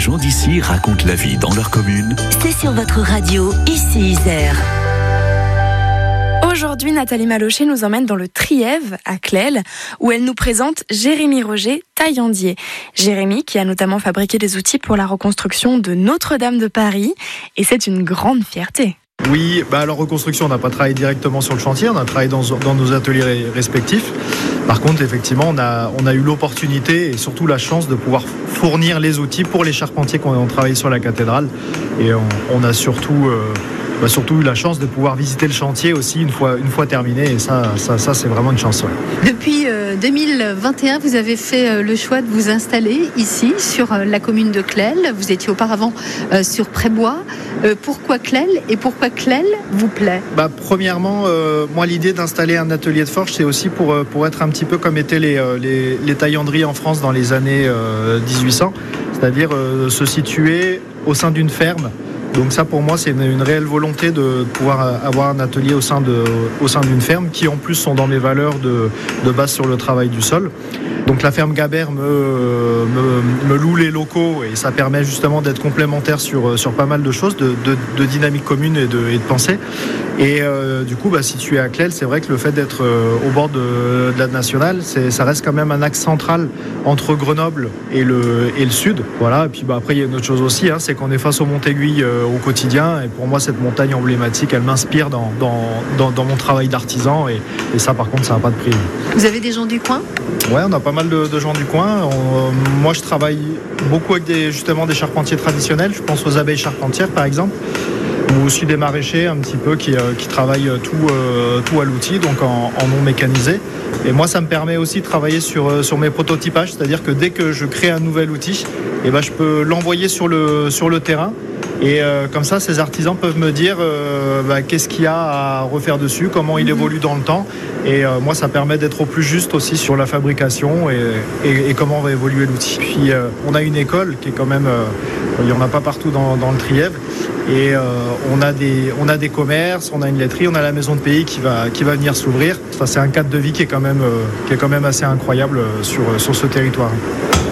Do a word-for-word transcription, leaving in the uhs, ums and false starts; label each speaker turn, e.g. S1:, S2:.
S1: gens d'ici racontent la vie dans leur commune.
S2: C'est sur votre radio, ici Isère.
S3: Aujourd'hui, Nathalie Malochet nous emmène dans le Trièves, à Clel, où elle nous présente Jérémy Roger, taillandier. Jérémy qui a notamment fabriqué des outils pour la reconstruction de Notre-Dame de Paris, et c'est une grande fierté.
S4: Oui, bah alors reconstruction, on n'a pas travaillé directement sur le chantier, on a travaillé dans, dans nos ateliers respectifs. Par contre, effectivement, on a, on a eu l'opportunité et surtout la chance de pouvoir fournir les outils pour les charpentiers qui ont travaillé sur la cathédrale. Et on, on a surtout, euh, bah surtout eu la chance de pouvoir visiter le chantier aussi une fois, une fois terminé. Et ça, ça, ça c'est vraiment une chance. Ouais.
S5: Depuis euh, deux mille vingt et un, vous avez fait euh, le choix de vous installer ici, sur euh, la commune de Clel. Vous étiez auparavant euh, sur Prébois. Euh, pourquoi Clel et pourquoi Clel vous plaît?
S4: Bah, premièrement, euh, moi l'idée d'installer un atelier de forge, c'est aussi pour, pour être un petit peu comme étaient les, les, les taillanderies en France dans les années euh, dix-huit cents, c'est-à-dire euh, se situer au sein d'une ferme. Donc ça pour moi c'est une, une réelle volonté de pouvoir avoir un atelier au sein, de, au sein d'une ferme qui en plus sont dans mes valeurs de, de base sur le travail du sol. Donc la ferme Gabert me, me, me loue les locaux et ça permet justement d'être complémentaire sur, sur pas mal de choses, de, de, de dynamique commune et de, et de pensée. Et euh, du coup, bah, situé à Clel, c'est vrai que le fait d'être euh, au bord de, de la nationale, c'est, ça reste quand même un axe central entre Grenoble et le, et le sud. Voilà. Et puis bah, après, il y a une autre chose aussi, hein, c'est qu'on est face au Mont-Aiguille euh, au quotidien. Et pour moi, cette montagne emblématique, elle m'inspire dans, dans, dans, dans mon travail d'artisan. Et, et ça, par contre, ça n'a pas de prix.
S5: Vous avez des gens du coin ?
S4: Ouais, on a pas mal de, de gens du coin. On, euh, moi, je travaille beaucoup avec des, justement des charpentiers traditionnels. Je pense aux abeilles charpentières, par exemple. Ou aussi des maraîchers un petit peu qui, euh, qui travaillent tout, euh, tout à l'outil, donc en, en non mécanisé. Et moi, ça me permet aussi de travailler sur, euh, sur mes prototypages, c'est-à-dire que dès que je crée un nouvel outil, eh ben, je peux l'envoyer sur le, sur le terrain. Et euh, comme ça, ces artisans peuvent me dire euh, bah, qu'est-ce qu'il y a à refaire dessus, comment il évolue dans le temps. Et euh, moi, ça permet d'être au plus juste aussi sur la fabrication et, et, et comment va évoluer l'outil. Puis, euh, on a une école qui est quand même... Euh, il n'y en a pas partout dans, dans le Trièves. Et euh, on, a des, on a des commerces, on a une laiterie, on a la maison de pays qui va, qui va venir s'ouvrir. Enfin, c'est un cadre de vie qui est quand même, euh, qui est quand même assez incroyable sur, sur ce territoire.